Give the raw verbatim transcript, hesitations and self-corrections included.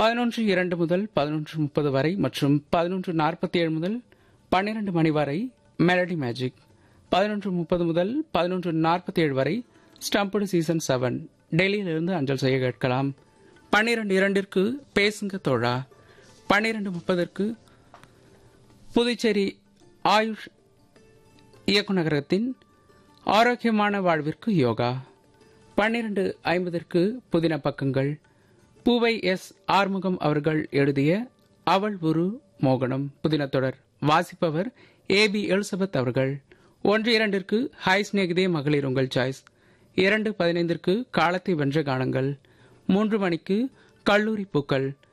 பதினொன்று இரண்டு முதல் பதினொன்று முப்பது வரை மற்றும் பதினொன்று நாற்பத்தி ஏழு முதல் பன்னிரண்டு மணி வரை மெலடி மேஜிக். பதினொன்று முப்பது முதல் பதினொன்று நாற்பத்தி ஏழு வரை ஸ்டம்புடு சீசன் செவன் டெல்லியிலிருந்து அஞ்சல் செய்ய கேட்கலாம். பன்னிரண்டு இரண்டிற்கு பேசுங்க தோழா. பன்னிரண்டு முப்பதற்கு புதுச்சேரி ஆயுஷ் இயக்குநரகத்தின் ஆரோக்கியமான வாழ்விற்கு யோகா. பன்னிரண்டு ஐம்பதற்கு புதின பக்கங்கள். பூவை எஸ் ஆறுமுகம் அவர்கள் எழுதிய அவள் ஒரு மோகனம் புதின தொடர் வாசிப்பவர் ஏ பி எலிசபெத் அவர்கள். ஒன்று இரண்டிற்கு ஹாய் ஸ்நேகிதே மகளிர் உங்கள் சாய்ஸ். இரண்டு பதினைந்திற்கு காலத்தை வென்ற கானங்கள். மூன்று மணிக்கு கல்லூரி பூக்கள்.